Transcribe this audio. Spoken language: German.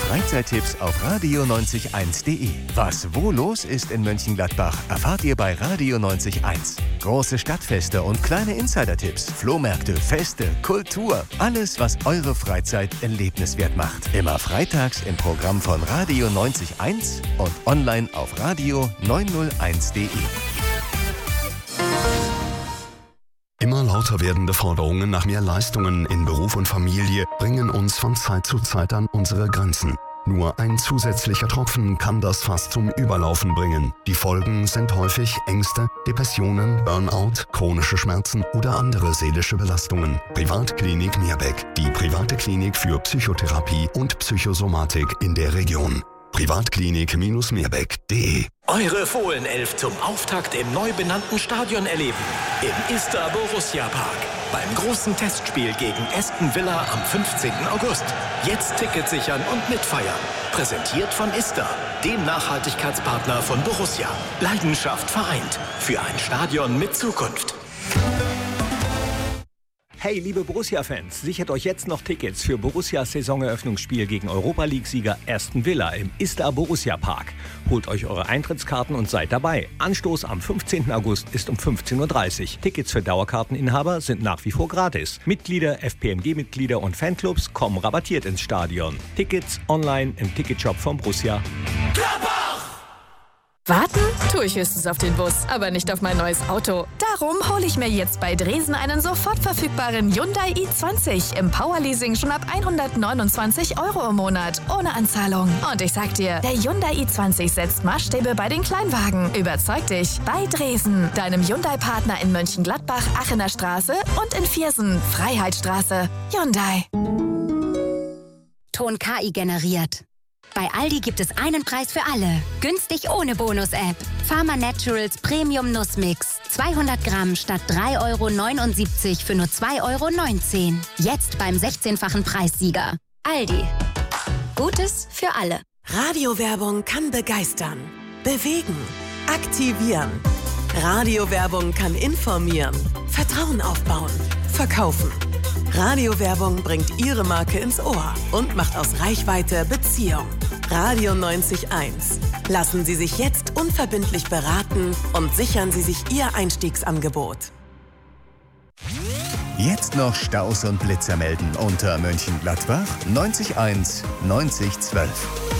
Freizeittipps auf radio901.de. Was wo los ist in Mönchengladbach, erfahrt ihr bei Radio 90.1. Große Stadtfeste und kleine Insider-Tipps, Flohmärkte, Feste, Kultur. Alles, was eure Freizeit erlebniswert macht. Immer freitags im Programm von Radio 90.1 und online auf radio901.de. Immer lauter werdende Forderungen nach mehr Leistungen in Beruf und Familie bringen uns von Zeit zu Zeit an unsere Grenzen. Nur ein zusätzlicher Tropfen kann das Fass zum Überlaufen bringen. Die Folgen sind häufig Ängste, Depressionen, Burnout, chronische Schmerzen oder andere seelische Belastungen. Privatklinik Meerbeck, die private Klinik für Psychotherapie und Psychosomatik in der Region. Privatklinik-meerbeck.de. Eure Fohlenelf zum Auftakt im neu benannten Stadion erleben. Im Ista Borussia Park. Beim großen Testspiel gegen Aston Villa am 15. August. Jetzt Tickets sichern und mitfeiern. Präsentiert von Ista, dem Nachhaltigkeitspartner von Borussia. Leidenschaft vereint. Für ein Stadion mit Zukunft. Hey, liebe Borussia-Fans, sichert euch jetzt noch Tickets für Borussias Saisoneröffnungsspiel gegen Europa-League-Sieger Aston Villa im Ista Borussia Park. Holt euch eure Eintrittskarten und seid dabei. Anstoß am 15. August ist um 15:30 Uhr. Tickets für Dauerkarteninhaber sind nach wie vor gratis. Mitglieder, FPMG-Mitglieder und Fanclubs kommen rabattiert ins Stadion. Tickets online im Ticketshop von Borussia. Warten tue ich höchstens auf den Bus, aber nicht auf mein neues Auto. Darum hole ich mir jetzt bei Dresen einen sofort verfügbaren Hyundai i20 im Powerleasing schon ab 129 € im Monat, ohne Anzahlung. Und ich sag dir, der Hyundai i20 setzt Maßstäbe bei den Kleinwagen. Überzeug dich bei Dresen, deinem Hyundai-Partner in Mönchengladbach, Aachener Straße und in Viersen, Freiheitsstraße. Hyundai. Ton KI generiert. Bei Aldi gibt es einen Preis für alle. Günstig ohne Bonus-App. Pharma Naturals Premium Nussmix. 200 Gramm statt 3,79 € für nur 2,19 €. Jetzt beim 16-fachen Preissieger. Aldi. Gutes für alle. Radiowerbung kann begeistern, bewegen, aktivieren. Radiowerbung kann informieren, Vertrauen aufbauen, verkaufen. Radiowerbung bringt Ihre Marke ins Ohr und macht aus Reichweite Beziehung. Radio 90.1. Lassen Sie sich jetzt unverbindlich beraten und sichern Sie sich Ihr Einstiegsangebot. Jetzt noch Staus und Blitzer melden unter Mönchengladbach 90.1 9012.